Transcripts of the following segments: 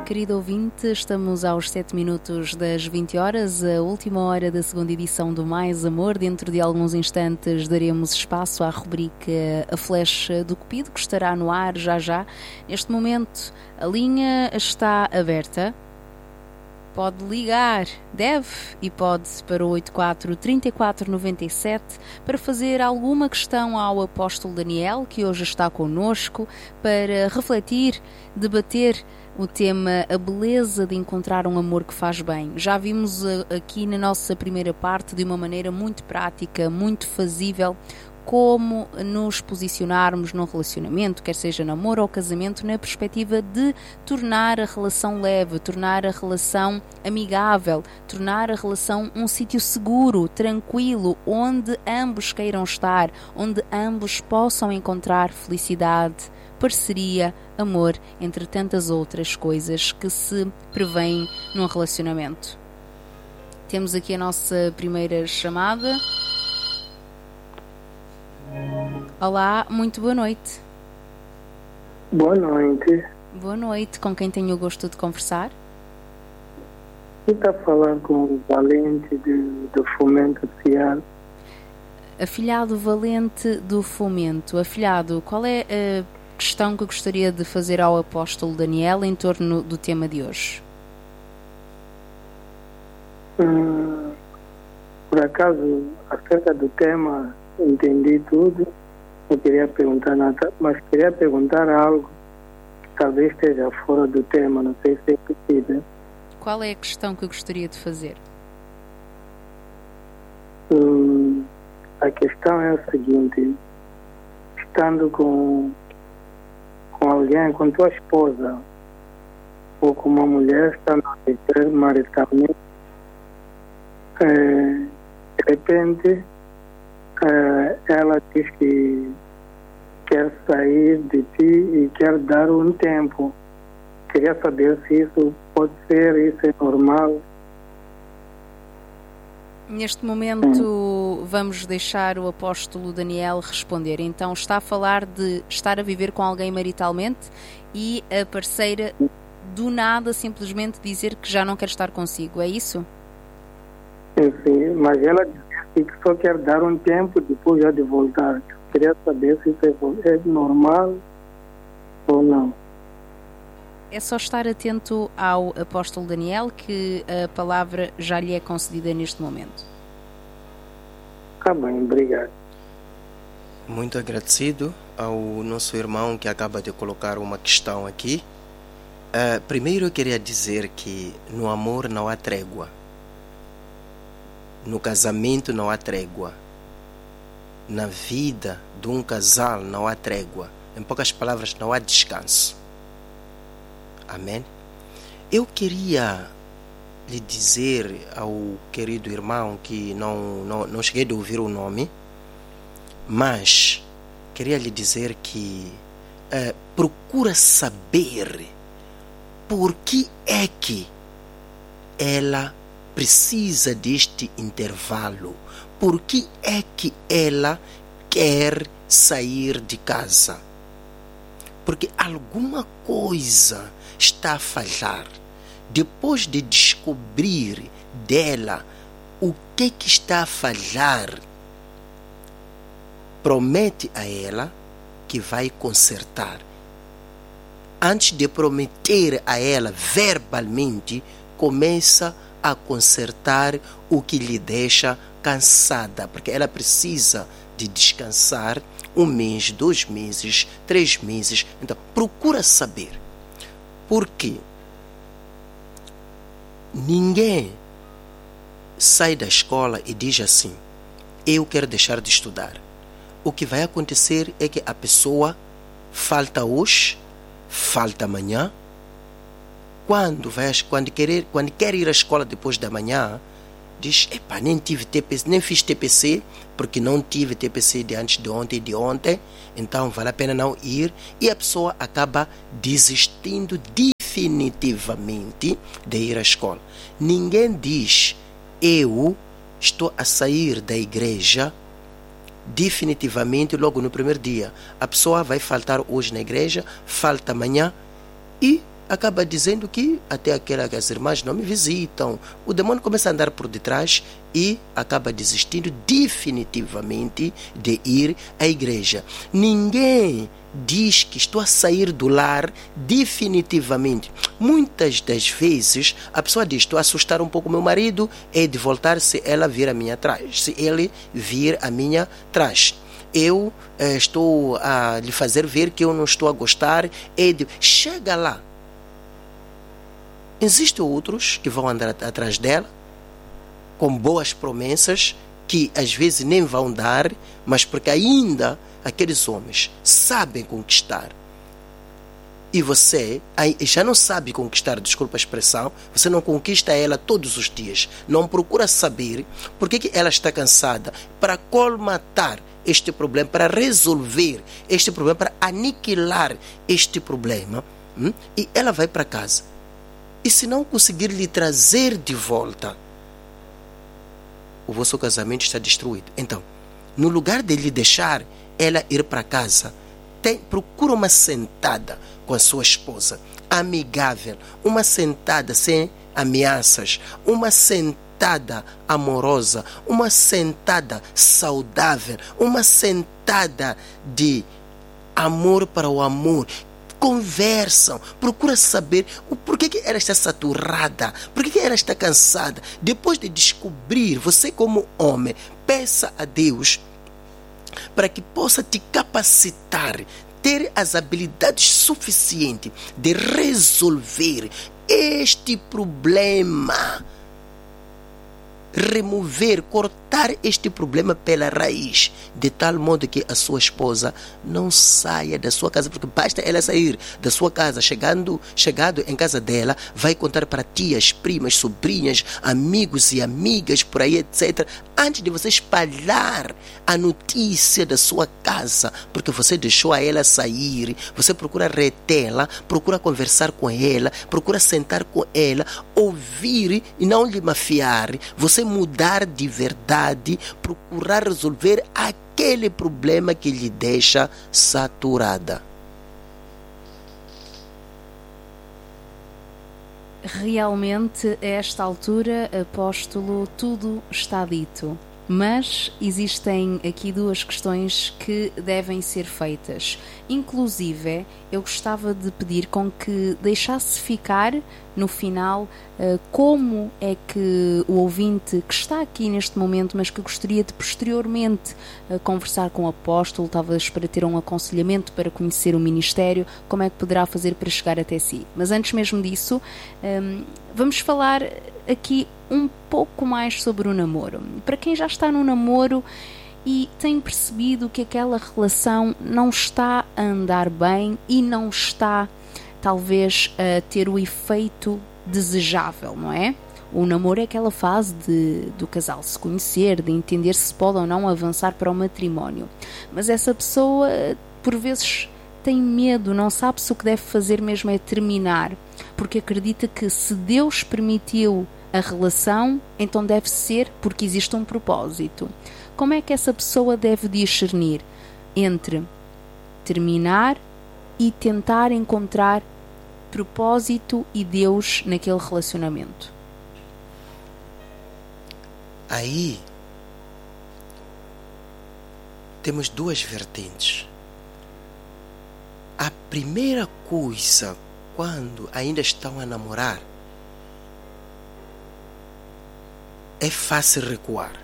Querido ouvinte, estamos aos 7 minutos das 20 horas, a última hora da segunda edição do Mais Amor. Dentro de alguns instantes daremos espaço à rubrica A Flecha do Cupido, que estará no ar já. Neste momento, a linha está aberta. Pode ligar, deve e pode para o 84 34 97 para fazer alguma questão ao apóstolo Daniel, que hoje está connosco, para refletir, debater o tema a beleza de encontrar um amor que faz bem. Já vimos aqui na nossa primeira parte, de uma maneira muito prática, muito fazível, como nos posicionarmos num relacionamento, quer seja namoro ou casamento, na perspectiva de tornar a relação leve, tornar a relação amigável, tornar a relação um sítio seguro, tranquilo, onde ambos queiram estar, onde ambos possam encontrar felicidade, parceria, amor, entre tantas outras coisas que se prevêem num relacionamento. Temos aqui a nossa primeira chamada. Olá, muito boa noite. Boa noite. Boa noite, com quem tenho o gosto de conversar? Você está falando com o Valente do Fomento Social. Afilhado Valente do Fomento. Afilhado, qual é a questão que eu gostaria de fazer ao apóstolo Daniel em torno do tema de hoje? Por acaso, acerca do tema, entendi tudo. Não queria perguntar nada, mas queria perguntar algo que talvez esteja fora do tema, não sei se é possível. Qual é a questão que eu gostaria de fazer? A questão é a seguinte: estando com alguém, com tua esposa, ou com uma mulher, estando a viver maritalmente, de repente, ela diz que quer sair de ti e quer dar um tempo. Queria saber se isso pode ser, isso é normal. Neste momento vamos deixar o apóstolo Daniel responder. Então está a falar de estar a viver com alguém maritalmente e a parceira do nada simplesmente dizer que já não quer estar consigo, é isso? Sim, mas ela diz que só quer dar um tempo depois já de voltar. Queria saber se isso é normal ou não. É só estar atento ao apóstolo Daniel, que a palavra já lhe é concedida neste momento. Tá bem, obrigado. Muito agradecido ao nosso irmão que acaba de colocar uma questão aqui. Primeiro eu queria dizer que no amor não há trégua. No casamento não há trégua. Na vida de um casal não há trégua. Em poucas palavras, não há descanso. Amém? Eu queria lhe dizer ao querido irmão que não cheguei a ouvir o nome, mas queria lhe dizer que procura saber por que é que ela precisa deste intervalo, por que é que ela quer sair de casa, porque alguma coisa está a falhar. Depois de descobrir dela o que está a falhar, promete a ela que vai consertar. Antes de prometer a ela verbalmente, começa a consertar o que lhe deixa cansada, porque ela precisa de descansar 1 mês, 2 meses, 3 meses. Então, procura saber. Por quê? Ninguém sai da escola e diz assim: eu quero deixar de estudar. O que vai acontecer é que a pessoa falta hoje, falta amanhã. Quando quer ir à escola depois da manhã, diz: epa, nem tive TPC, nem fiz TPC, porque não tive TPC de antes de ontem e de ontem, então vale a pena não ir. E a pessoa acaba desistindo definitivamente de ir à escola. Ninguém diz: eu estou a sair da igreja definitivamente logo no primeiro dia. A pessoa vai faltar hoje na igreja, falta amanhã e acaba dizendo que até que as irmãs não me visitam. O demônio começa a andar por detrás e acaba desistindo definitivamente de ir à igreja. Ninguém diz que estou a sair do lar definitivamente. Muitas das vezes a pessoa diz: estou a assustar um pouco meu marido, é de voltar se ela vir a minha trás, se ele vir a minha trás. Eu estou a lhe fazer ver que eu não estou a gostar. Chega lá. Existem outros que vão andar atrás dela com boas promessas que às vezes nem vão dar, mas porque ainda aqueles homens sabem conquistar. E você já não sabe conquistar, desculpa a expressão, você não conquista ela todos os dias. Não procura saber por que ela está cansada, para colmatar este problema, para resolver este problema, para aniquilar este problema. E ela vai para casa. E se não conseguir lhe trazer de volta, o vosso casamento está destruído. Então, no lugar de lhe deixar ela ir para casa, procura uma sentada com a sua esposa, amigável, uma sentada sem ameaças, uma sentada amorosa, uma sentada saudável, uma sentada de amor para o amor. Conversam, procura saber o porquê que ela está saturada, porquê que ela está cansada. Depois de descobrir, você como homem, peça a Deus para que possa te capacitar, ter as habilidades suficientes de resolver este problema, remover, cortar este problema pela raiz, de tal modo que a sua esposa não saia da sua casa, porque basta ela sair da sua casa, chegado em casa dela, vai contar para tias, primas, sobrinhas, amigos e amigas, por aí, etc., antes de você espalhar a notícia da sua casa, porque você deixou a ela sair. Você procura retê-la, procura conversar com ela, procura sentar com ela, ouvir e não lhe mafiar. Você mudar de verdade, procurar resolver aquele problema que lhe deixa saturada. Realmente, a esta altura, apóstolo, tudo está dito. Mas existem aqui duas questões que devem ser feitas. Inclusive, eu gostava de pedir com que deixasse ficar no final como é que o ouvinte que está aqui neste momento, mas que gostaria de posteriormente conversar com o apóstolo, talvez para ter um aconselhamento, para conhecer o ministério, como é que poderá fazer para chegar até si. Mas antes mesmo disso, vamos falar aqui um pouco mais sobre o namoro. Para quem já está no namoro e tem percebido que aquela relação não está a andar bem e não está, talvez, a ter o efeito desejável, não é? O namoro é aquela fase do casal se conhecer, de entender se pode ou não avançar para o matrimónio. Mas essa pessoa, por vezes, tem medo, não sabe se o que deve fazer mesmo é terminar, porque acredita que se Deus permitiu a relação, então deve ser porque existe um propósito. Como é que essa pessoa deve discernir entre terminar e tentar encontrar propósito e Deus naquele relacionamento? Aí temos duas vertentes. A primeira coisa, quando ainda estão a namorar, é fácil recuar,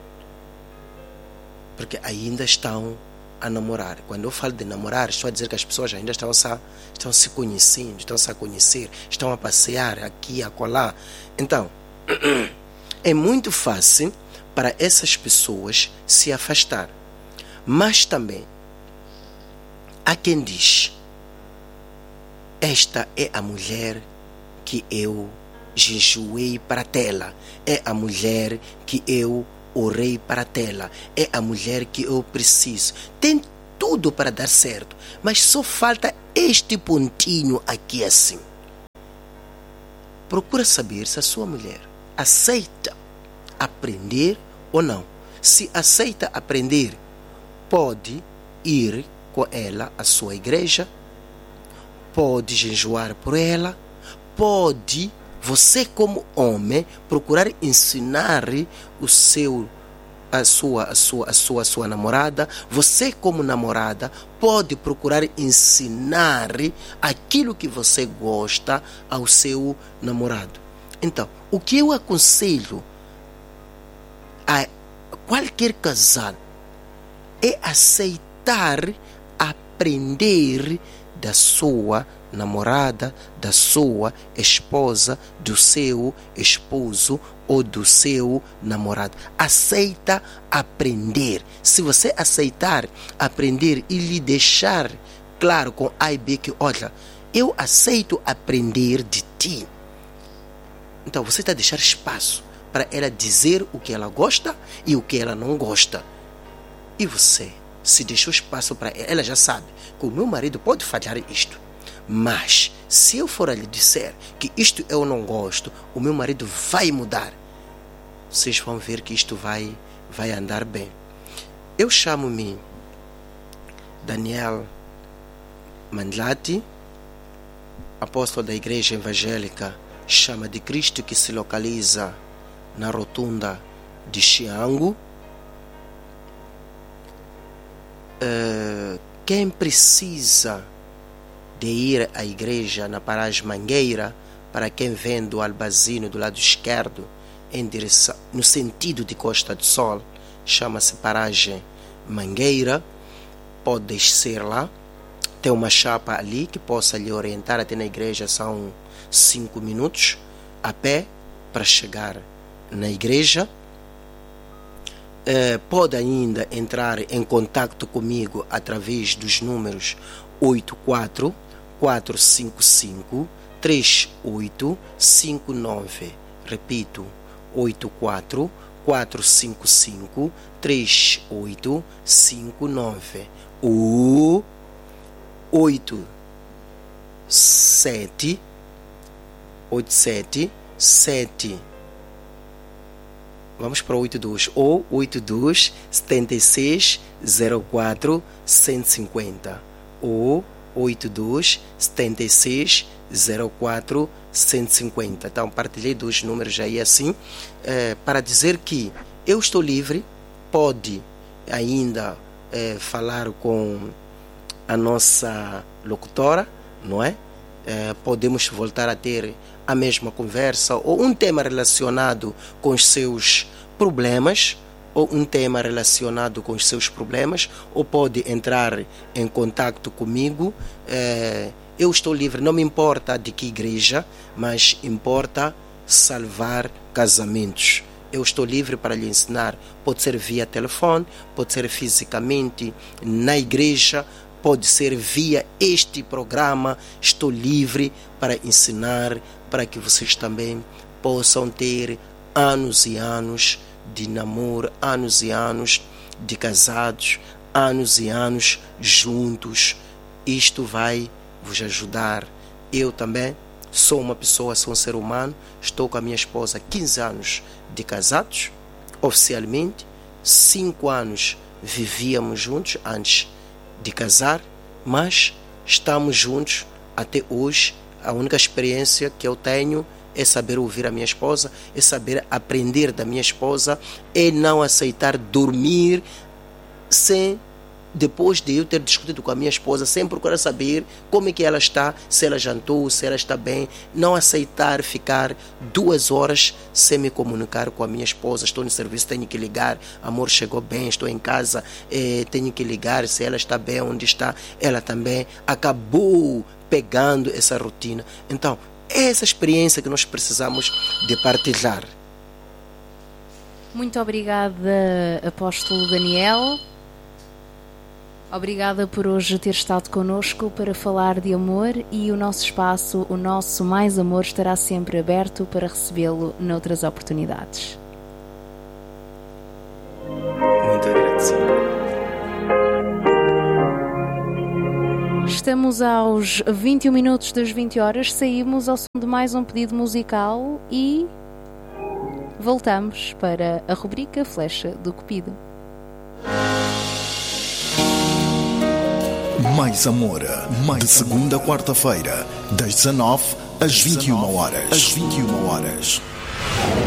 porque ainda estão a namorar. Quando eu falo de namorar, estou a dizer que as pessoas ainda estão se conhecendo, estão-se a conhecer, estão a passear aqui, acolá. Então, é muito fácil para essas pessoas se afastar. Mas também há quem diz: esta é a mulher que eu jejuei para tê-la, é a mulher que eu orei para tê-la, é a mulher que eu preciso. Tem tudo para dar certo, mas só falta este pontinho aqui assim. Procura saber se a sua mulher aceita aprender ou não. Se aceita aprender, pode ir com ela à sua igreja, pode jejuar por ela, pode, você como homem, procurar ensinar a sua namorada. Você como namorada pode procurar ensinar aquilo que você gosta ao seu namorado. Então, o que eu aconselho a qualquer casal é aceitar aprender da sua namorada, da sua esposa, do seu esposo ou do seu namorado. Aceita aprender. Se você aceitar aprender e lhe deixar claro com A e B que, olha, eu aceito aprender de ti. Então você está a deixar espaço para ela dizer o que ela gosta e o que ela não gosta. E você, se deixou espaço para ela, ela já sabe que o meu marido pode falhar isto. Mas, se eu for a lhe dizer que isto eu não gosto, o meu marido vai mudar. Vocês vão ver que isto vai andar bem. Eu chamo-me Daniel Mandlati, apóstolo da Igreja Evangélica Chama de Cristo, que se localiza na rotunda de Xiango. Quem precisa de ir à igreja na paragem Mangueira, para quem vem do Albazino do lado esquerdo, em direção, no sentido de Costa do Sol, chama-se paragem Mangueira, pode descer lá. Tem uma chapa ali que possa lhe orientar até na igreja, são 5 minutos a pé para chegar na igreja. Pode ainda entrar em contato comigo através dos números 84-455-3859. Repito, 84-455-3859 ou 87 vamos para o 82 ou 82 76 04 150 ou 82 76 04 150. Então partilhei 2 números aí assim para dizer que eu estou livre. Pode ainda falar com a nossa locutora, não é? Podemos voltar a ter a mesma conversa ou um tema relacionado com os seus problemas, ou pode entrar em contato comigo. Eu estou livre, não me importa de que igreja, mas importa salvar casamentos. Eu estou livre para lhe ensinar. Pode ser via telefone, pode ser fisicamente na igreja, pode ser via este programa. Estou livre para ensinar, para que vocês também possam ter anos e anos de namoro, anos e anos de casados, anos e anos juntos. Isto vai vos ajudar. Eu também sou uma pessoa, sou um ser humano. Estou com a minha esposa 15 anos de casados, oficialmente. 5 anos vivíamos juntos antes de casar, mas estamos juntos até hoje. A única experiência que eu tenho é saber ouvir a minha esposa, é saber aprender da minha esposa, é não aceitar dormir depois de eu ter discutido com a minha esposa, sem procurar saber como é que ela está, se ela jantou, se ela está bem. Não aceitar ficar 2 horas sem me comunicar com a minha esposa. Estou no serviço, tenho que ligar, amor, chegou bem, estou em casa, tenho que ligar se ela está bem, onde está. Ela também acabou pegando essa rotina. Então, é essa experiência que nós precisamos de partilhar. Muito obrigada, apóstolo Daniel. Obrigada por hoje ter estado connosco para falar de amor, e o nosso espaço, o nosso Mais Amor, estará sempre aberto para recebê-lo noutras oportunidades. Muito agradecido. Estamos aos 21 minutos das 20 horas, saímos ao som de mais um pedido musical e voltamos para a rubrica Flecha do Cupido. Mais Amor, de segunda a quarta-feira, das 19 às 21 horas.